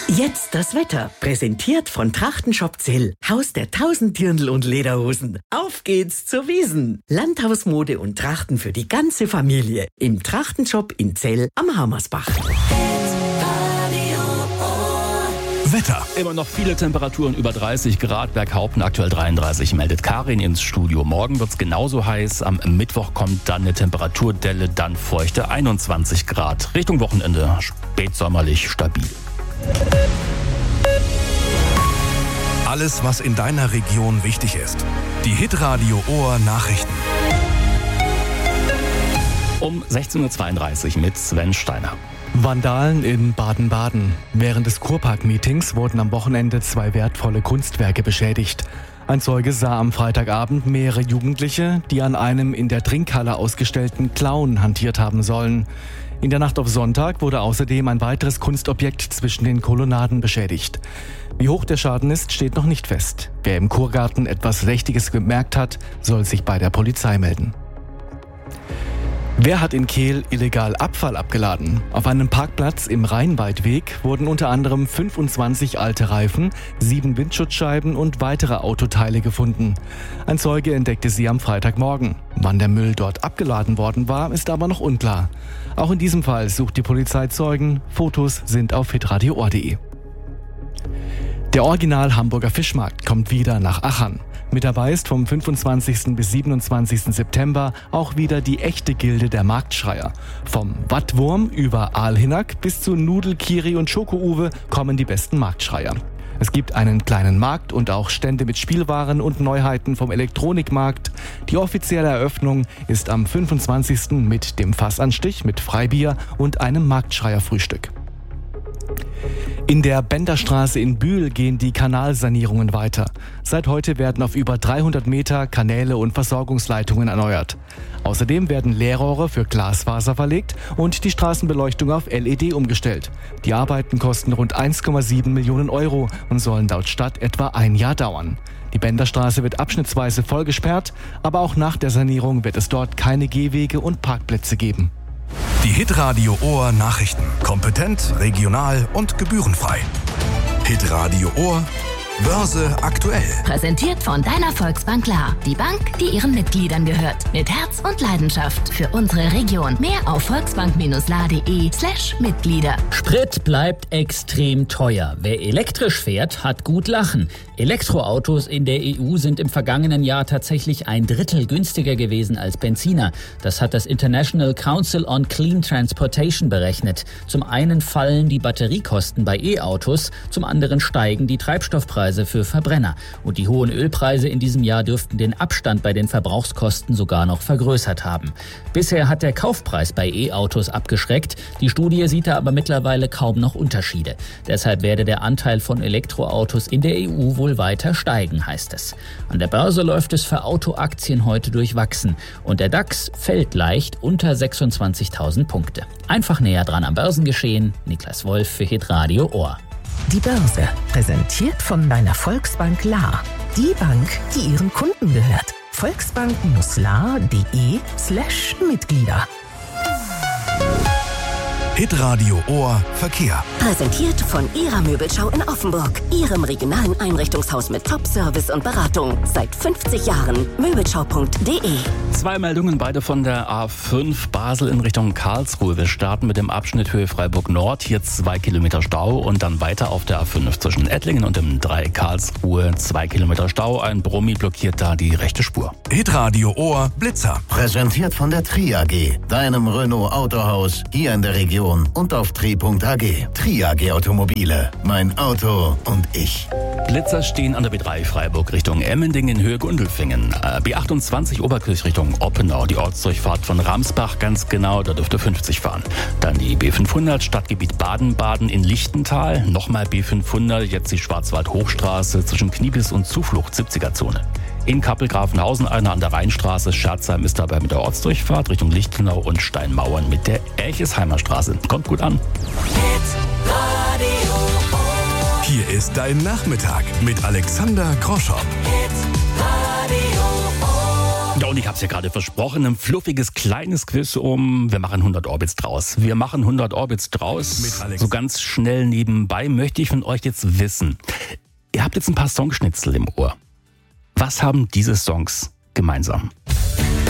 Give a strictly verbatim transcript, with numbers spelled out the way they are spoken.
Jetzt das Wetter, präsentiert von Trachtenshop Zell, Haus der tausend Dirndl und Lederhosen. Auf geht's zur Wiesn. Landhausmode und Trachten für die ganze Familie. Im Trachtenshop in Zell am Hammersbach. Wetter. Immer noch viele Temperaturen über dreißig Grad. Berghaupten aktuell dreiunddreißig, meldet Karin ins Studio. Morgen wird's genauso heiß. Am Mittwoch kommt dann eine Temperaturdelle, dann feuchte einundzwanzig Grad. Richtung Wochenende spätsommerlich stabil. Alles, was in deiner Region wichtig ist. Die Hitradio Ohr Nachrichten. Um sechzehn Uhr zweiunddreißig mit Sven Steiner. Vandalen in Baden-Baden. Während des Kurpark-Meetings wurden am Wochenende zwei wertvolle Kunstwerke beschädigt. Ein Zeuge sah am Freitagabend mehrere Jugendliche, die an einem in der Trinkhalle ausgestellten Clown hantiert haben sollen. In der Nacht auf Sonntag wurde außerdem ein weiteres Kunstobjekt zwischen den Kolonnaden beschädigt. Wie hoch der Schaden ist, steht noch nicht fest. Wer im Kurgarten etwas Verdächtiges gemerkt hat, soll sich bei der Polizei melden. Wer hat in Kehl illegal Abfall abgeladen? Auf einem Parkplatz im Rheinweidweg wurden unter anderem fünfundzwanzig alte Reifen, sieben Windschutzscheiben und weitere Autoteile gefunden. Ein Zeuge entdeckte sie am Freitagmorgen. Wann der Müll dort abgeladen worden war, ist aber noch unklar. Auch in diesem Fall sucht die Polizei Zeugen. Fotos sind auf hitradio ohr punkt de. Der Original Hamburger Fischmarkt kommt wieder nach Achern. Mit dabei ist vom fünfundzwanzigsten bis siebenundzwanzigsten September auch wieder die echte Gilde der Marktschreier. Vom Wattwurm über Aalhinnack bis zu Nudel, Kiri und Schoko-Uwe kommen die besten Marktschreier. Es gibt einen kleinen Markt und auch Stände mit Spielwaren und Neuheiten vom Elektronikmarkt. Die offizielle Eröffnung ist am fünfundzwanzigsten mit dem Fassanstich mit Freibier und einem Marktschreierfrühstück. In der Benderstraße in Bühl gehen die Kanalsanierungen weiter. Seit heute werden auf über dreihundert Meter Kanäle und Versorgungsleitungen erneuert. Außerdem werden Leerrohre für Glasfaser verlegt und die Straßenbeleuchtung auf L E D umgestellt. Die Arbeiten kosten rund eins Komma sieben Millionen Euro und sollen laut Stadt etwa ein Jahr dauern. Die Benderstraße wird abschnittsweise voll gesperrt, aber auch nach der Sanierung wird es dort keine Gehwege und Parkplätze geben. Die Hitradio Ohr Nachrichten. Kompetent, regional und gebührenfrei. Hitradio Ohr. Börse aktuell. Präsentiert von deiner Volksbank Klar. Die Bank, die ihren Mitgliedern gehört. Mit Herz und Leidenschaft für unsere Region. Mehr auf volksbank-la.de slash Mitglieder. Sprit bleibt extrem teuer. Wer elektrisch fährt, hat gut lachen. Elektroautos in der E U sind im vergangenen Jahr tatsächlich ein Drittel günstiger gewesen als Benziner. Das hat das International Council on Clean Transportation berechnet. Zum einen fallen die Batteriekosten bei E-Autos, zum anderen steigen die Treibstoffpreise für Verbrenner. Und die hohen Ölpreise in diesem Jahr dürften den Abstand bei den Verbrauchskosten sogar noch vergrößert haben. Bisher hat der Kaufpreis bei E-Autos abgeschreckt. Die Studie sieht da aber mittlerweile kaum noch Unterschiede. Deshalb werde der Anteil von Elektroautos in der E U wohl weiter steigen, heißt es. An der Börse läuft es für Autoaktien heute durchwachsen. Und der DAX fällt leicht unter sechsundzwanzigtausend Punkte. Einfach näher dran am Börsengeschehen. Niklas Wolf für Hitradio Ohr. Die Börse, präsentiert von deiner Volksbank La. Die Bank, die ihren Kunden gehört. volksbank-la.de slash Mitglieder. Hitradio Ohr Verkehr. Präsentiert von Ihrer Möbelschau in Offenburg. Ihrem regionalen Einrichtungshaus mit Top-Service und Beratung. Seit fünfzig Jahren. Möbelschau punkt de. Zwei Meldungen, beide von der A fünf Basel in Richtung Karlsruhe. Wir starten mit dem Abschnitt Höhe Freiburg Nord. Hier zwei Kilometer Stau und dann weiter auf der A fünf zwischen Ettlingen und dem drei Karlsruhe. Zwei Kilometer Stau. Ein Brummi blockiert da die rechte Spur. Hitradio Ohr Blitzer. Präsentiert von der Tri A G. Deinem Renault Autohaus. Hier in der Region. Und auf tri punkt a g. Tri A G Automobile. Mein Auto und ich. Blitzer stehen an der B drei Freiburg Richtung Emmendingen in Höhe Gundelfingen. B achtundzwanzig Oberkirch Richtung Oppenau. Die Ortsdurchfahrt von Ramsbach ganz genau, da dürfte fünfzig fahren. Dann die B fünfhundert Stadtgebiet Baden-Baden in Lichtental. Nochmal B fünfhundert, jetzt die Schwarzwald-Hochstraße zwischen Kniebis und Zuflucht siebziger Zone. In Kappel-Grafenhausen einer an der Rheinstraße. Scherzheim ist dabei mit der Ortsdurchfahrt Richtung Lichtenau und Steinmauern mit der Elchesheimer Straße. Kommt gut an. Hier ist dein Nachmittag mit Alexander Groschow. Ja, und Und ich habe es ja gerade versprochen, ein fluffiges kleines Quiz um, wir machen hundert Orbits draus. Wir machen hundert Orbits draus. So ganz schnell nebenbei möchte ich von euch jetzt wissen. Ihr habt jetzt ein paar Songschnitzel im Ohr. Was haben diese Songs gemeinsam?